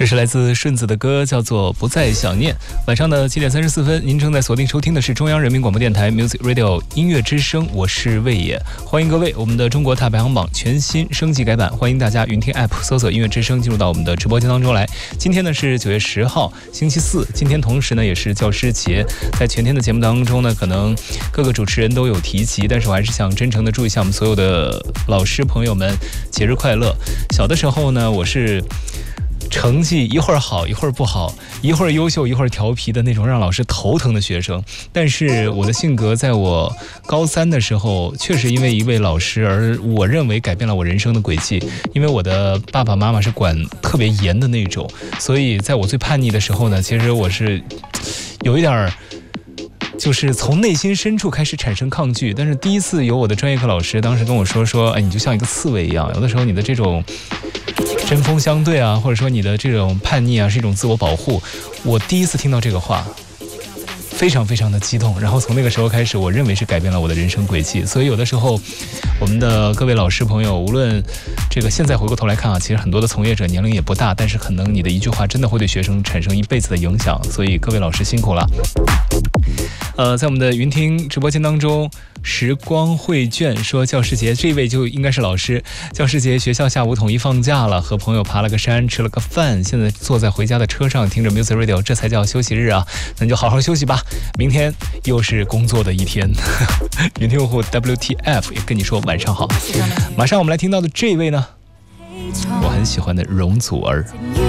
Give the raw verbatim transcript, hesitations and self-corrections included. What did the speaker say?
这是来自顺子的歌，叫做《不再想念》。晚上的七点三十四分，您正在锁定收听的是中央人民广播电台 Music Radio 音乐之声，我是魏野，欢迎各位。我们的中国大排行榜全新升级改版，欢迎大家云听 App 搜索音乐之声，进入到我们的直播间当中来。今天呢是九月十号，星期四，今天同时呢也是教师节。在全天的节目当中呢，可能各个主持人都有提及，但是我还是想真诚的祝一下我们所有的老师朋友们节日快乐。小的时候呢，我是成绩一会儿好一会儿不好，一会儿优秀一会儿调皮的那种让老师头疼的学生。但是我的性格在我高三的时候确实因为一位老师而我认为改变了我人生的轨迹。因为我的爸爸妈妈是管特别严的那种，所以在我最叛逆的时候呢，其实我是有一点就是从内心深处开始产生抗拒。但是第一次有我的专业课老师当时跟我说说，哎，你就像一个刺猬一样，有的时候你的这种针锋相对啊，或者说你的这种叛逆啊，是一种自我保护。我第一次听到这个话，非常非常的激动，然后从那个时候开始，我认为是改变了我的人生轨迹。所以有的时候我们的各位老师朋友，无论这个现在回过头来看啊，其实很多的从业者年龄也不大，但是可能你的一句话真的会对学生产生一辈子的影响，所以各位老师辛苦了。呃，在我们的云听直播间当中，时光绘卷说教师节，这位就应该是老师。教师节学校下午统一放假了，和朋友爬了个山，吃了个饭，现在坐在回家的车上听着 Music Radio， 这才叫休息日啊！那你就好好休息吧，明天又是工作的一天。云听用户 W T F 也跟你说晚上好。马上我们来听到的这位呢，我很喜欢的容祖儿。